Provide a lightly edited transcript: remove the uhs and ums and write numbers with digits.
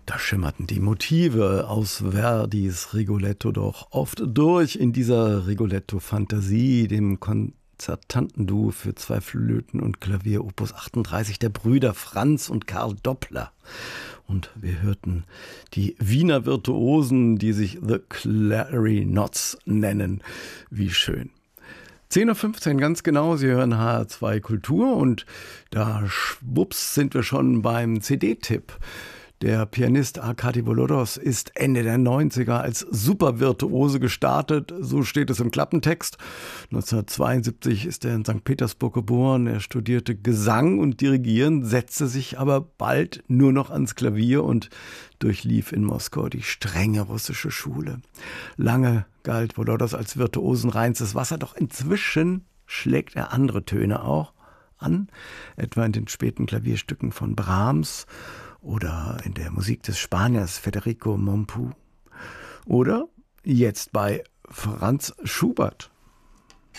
Da schimmerten die Motive aus Verdis Rigoletto doch oft durch in dieser Rigoletto-Fantasie, dem Konzertantenduo für 2 Flöten und Klavier Opus 38 der Brüder Franz und Karl Doppler. Und wir hörten die Wiener Virtuosen, die sich The Clarinots nennen. Wie schön. 10.15 Uhr ganz genau, Sie hören HR2 Kultur und da schwupps sind wir schon beim CD-Tipp. Der Pianist Arkadi Volodos ist Ende der 90er als Supervirtuose gestartet, so steht es im Klappentext. 1972 ist er in St. Petersburg geboren, er studierte Gesang und Dirigieren, setzte sich aber bald nur noch ans Klavier und durchlief in Moskau die strenge russische Schule. Lange galt Volodos als Virtuosen reinstes Wasser, doch inzwischen schlägt er andere Töne auch an, etwa in den späten Klavierstücken von Brahms oder in der Musik des Spaniers Federico Mompou oder jetzt bei Franz Schubert.